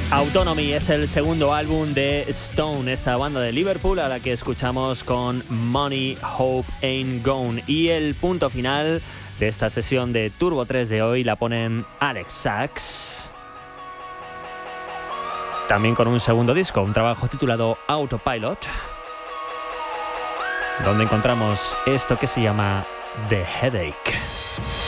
Autonomy es el segundo álbum de Stone, esta banda de Liverpool a la que escuchamos con Money, Hope Ain't Gone. Y el punto final de esta sesión de Turbo 3 de hoy la ponen Alex Sachs, también con un segundo disco, un trabajo titulado Autopilot, donde encontramos esto que se llama The Headache.